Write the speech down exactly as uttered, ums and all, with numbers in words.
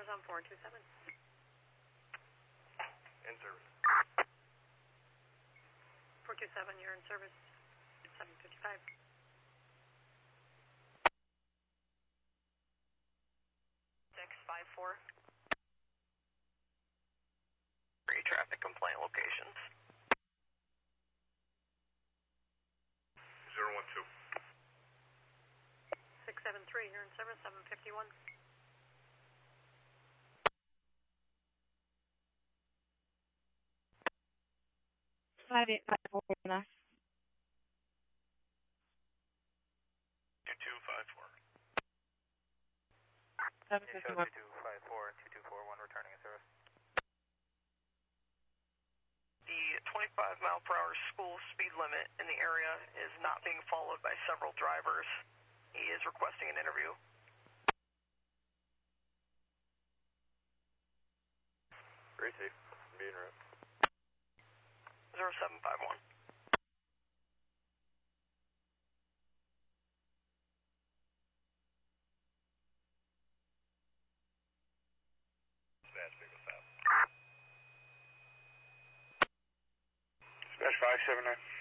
on four two seven. In service. four two seven, you're in service. seven fifty-five. six five four. Three traffic complaint locations. zero one two. six seven three, you're in service. seven fifty-one. five eight five four, enough. two two five four. seven fifty-one. two two five four and two two four one returning in service. The twenty-five mile per hour school speed limit in the area is not being followed by several drivers. He is requesting an interview. Very safe. Being route. zero seven five one. Dispatch, big with that. Dispatch five seven nine.